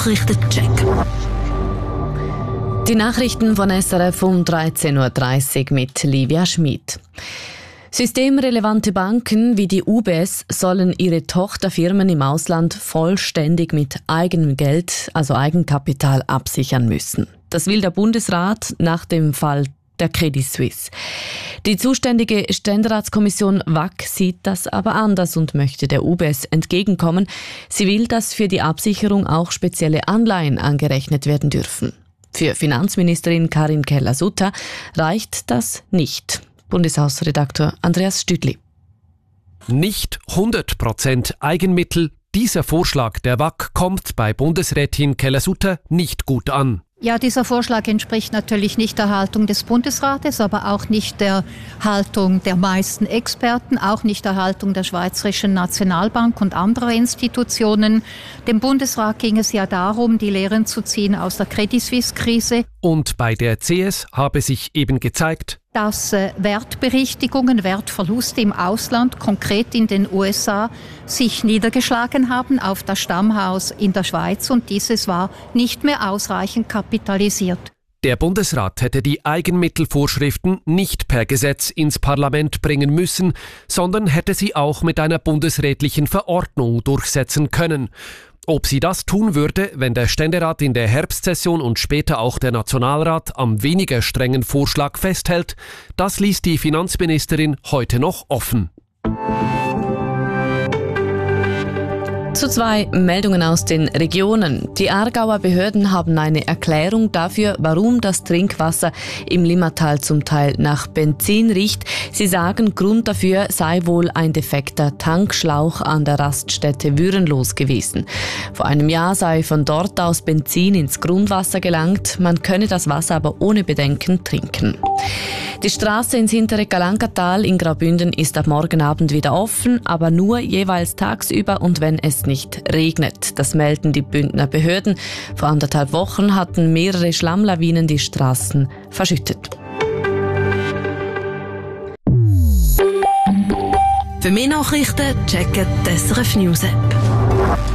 Nachrichtencheck. Die Nachrichten von SRF um 13.30 Uhr mit Livia Schmid. Systemrelevante Banken wie die UBS sollen ihre Tochterfirmen im Ausland vollständig mit eigenem Geld, also Eigenkapital, absichern müssen. Das will der Bundesrat nach dem Fall der Credit Suisse. Die zuständige Ständeratskommission WAC sieht das aber anders und möchte der UBS entgegenkommen. Sie will, dass für die Absicherung auch spezielle Anleihen angerechnet werden dürfen. Für Finanzministerin Karin Keller-Sutter reicht das nicht. Bundeshausredakteur Andreas Stüdli. Nicht 100% Eigenmittel. Dieser Vorschlag der WAC kommt bei Bundesrätin Keller-Sutter nicht gut an. Ja, dieser Vorschlag entspricht natürlich nicht der Haltung des Bundesrates, aber auch nicht der Haltung der meisten Experten, auch nicht der Haltung der Schweizerischen Nationalbank und anderer Institutionen. Dem Bundesrat ging es ja darum, die Lehren zu ziehen aus der Credit Suisse-Krise. Und bei der CS habe sich eben gezeigt, dass Wertberichtigungen, Wertverluste im Ausland, konkret in den USA, sich niedergeschlagen haben auf das Stammhaus in der Schweiz und dieses war nicht mehr ausreichend kapitalisiert. Der Bundesrat hätte die Eigenmittelvorschriften nicht per Gesetz ins Parlament bringen müssen, sondern hätte sie auch mit einer bundesrätlichen Verordnung durchsetzen können. Ob sie das tun würde, wenn der Ständerat in der Herbstsession und später auch der Nationalrat am weniger strengen Vorschlag festhält, das ließ die Finanzministerin heute noch offen. Zu zwei Meldungen aus den Regionen. Die Aargauer Behörden haben eine Erklärung dafür, warum das Trinkwasser im Limmatal zum Teil nach Benzin riecht. Sie sagen, Grund dafür sei wohl ein defekter Tankschlauch an der Raststätte Würenlos gewesen. Vor einem Jahr sei von dort aus Benzin ins Grundwasser gelangt. Man könne das Wasser aber ohne Bedenken trinken. Die Straße ins hintere Galankatal in Graubünden ist ab morgen Abend wieder offen, aber nur jeweils tagsüber und wenn es nicht regnet. Das melden die Bündner Behörden. Vor 1,5 Wochen hatten mehrere Schlammlawinen die Straßen verschüttet. Für mehr Nachrichten checken die SRF News App.